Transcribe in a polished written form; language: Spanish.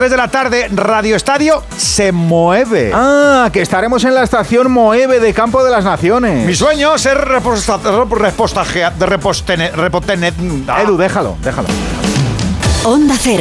de la tarde, Radio Estadio se mueve. Ah, que estaremos en la estación Moeve de Campo de las Naciones. Mi sueño es ser Edu, déjalo. Onda Cero.